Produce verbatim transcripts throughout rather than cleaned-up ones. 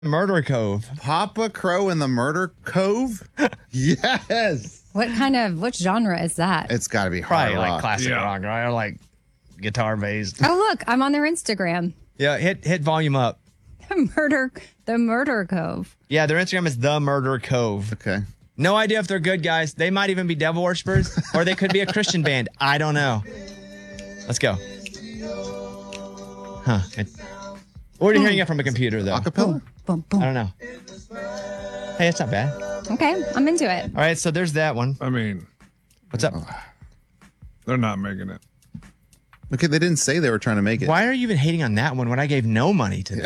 Murder Cove. Papa Crow in the Murder Cove? Yes. What kind of, what genre is that? It's got to be hard Probably like rock. classic Yeah. rock, right? Or like guitar based. Oh, look, I'm on their Instagram. Yeah, hit hit volume up. Murder, the Murder Cove. Yeah, their Instagram is the Murder Cove. Okay. No idea if they're good guys. They might even be devil worshippers, or they could be a Christian band. I don't know. Let's go. Huh. It, where are you hearing it from a computer, though? Acapella? Boom, I boom. don't know. Hey, it's not bad. Okay, I'm into it. All right, so there's that one. I mean, What's up? they're not making it. Okay, they didn't say they were trying to make it. Why are you even hating on that one when I gave no money to them?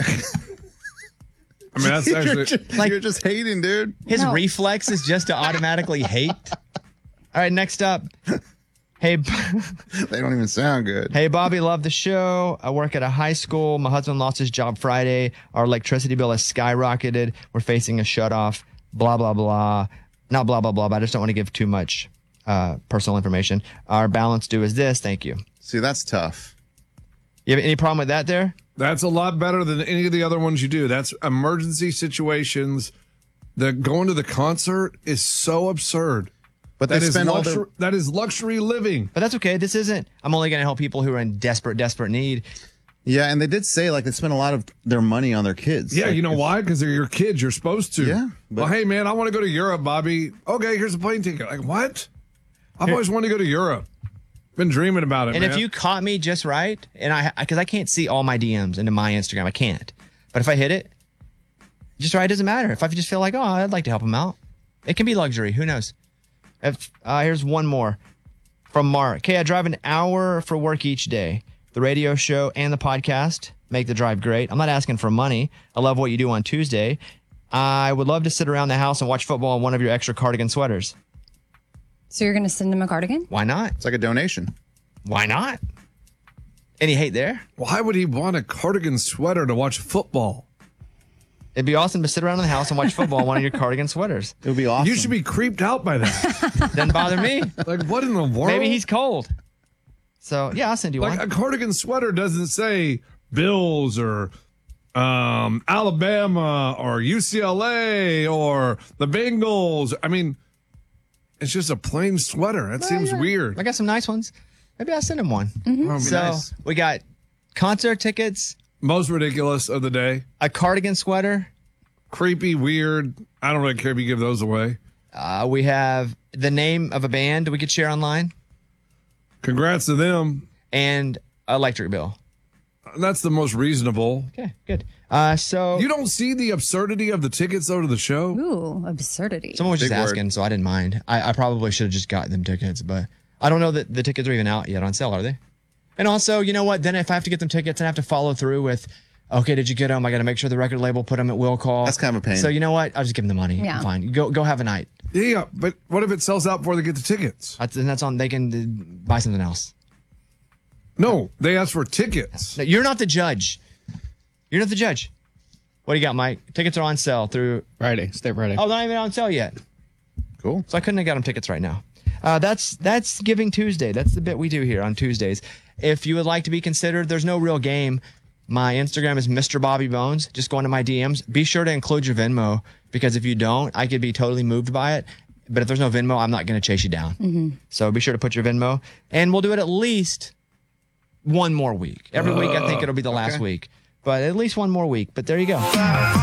I mean, that's you're, actually. just, Like- you're just hating, dude. His No. reflex is just to automatically hate. All right, next up. Hey, They don't even sound good. hey, Bobby, love the show. I work at a high school. My husband lost his job Friday. Our electricity bill has skyrocketed. We're facing a shutoff. Blah, blah, blah. Not blah, blah, blah, but I just don't want to give too much uh, personal information. Our balance due is this. Thank you. See, that's tough. You have any problem with that there? That's a lot better than any of the other ones you do. That's emergency situations. The going to the concert is so absurd. But they That is, spend all luxury, their... that is luxury living. But that's okay. This isn't. I'm only going to help people who are in desperate, desperate need. Yeah, and they did say, like, they spend a lot of their money on their kids. Yeah, Like, you know if- why? Because they're your kids. You're supposed to. Yeah, Well, but- hey, man, I want to go to Europe, Bobby. Okay, here's a plane ticket. Like, what? I've always wanted to go to Europe. Been dreaming about it, And man. if you caught me just right, and I, because I can't see all my D Ms into my Instagram, I can't. But if I hit it, just right, it doesn't matter. If I just feel like, oh, I'd like to help him out, it can be luxury. Who knows? If, uh, here's one more from Mark. Hey, I drive an hour for work each day. The radio show and the podcast make the drive great. I'm not asking for money. I love what you do on Tuesday. I would love to sit around the house and watch football in one of your extra cardigan sweaters. So you're going to send him a cardigan? Why not? It's like a donation. Why not? Any hate there? Why would he want a cardigan sweater to watch football? It'd be awesome to sit around in the house and watch football in one of your cardigan sweaters. It would be awesome. You should be creeped out by that. Doesn't bother me. Like, what in the world? Maybe he's cold. So, yeah, I'll send you like one. a cardigan sweater doesn't say Bills or um, Alabama or U C L A or the Bengals. I mean, it's just a plain sweater. That seems yeah. weird. I got some nice ones. Maybe I'll send him one. Oh, So, nice. we got concert tickets, Most ridiculous of the day. a cardigan sweater. Creepy, weird. I don't really care if you give those away. Uh, we have the name of a band we could share online Congrats to them. and electric bill. That's the most reasonable. Okay, good. Uh, so, You don't see the absurdity of the tickets though to the show? Ooh, absurdity. someone was just Big word. asking, so I didn't mind. I, I probably should have just gotten them tickets, but I don't know that the tickets are even out yet on sale, are they? And also, you know what? Then if I have to get them tickets, I have to follow through with, okay, did you get them? I got to make sure the record label put them at will call. That's kind of a pain. So you know what? I'll just give them the money. Yeah. Fine. Go go have a night. Yeah, but what if it sells out before they get the tickets? That's, and that's on. They can uh, buy something else. No, they asked for tickets. No, you're not the judge. You're not the judge. What do you got, Mike? Tickets are on sale through. Friday, stay Friday. Oh, they're not even on sale yet. Cool. So I couldn't have got them tickets right now. Uh, that's that's Giving Tuesday. That's the bit we do here on Tuesdays. If you would like to be considered, there's no real game. My Instagram is Mister Bobby Bones. Just go into my D Ms. Be sure to include your Venmo, because if you don't, I could be totally moved by it. But if there's no Venmo, I'm not going to chase you down. So be sure to put your Venmo. And we'll do it at least one more week. Every week, I think it'll be the last week. But at least one more week. But there you go.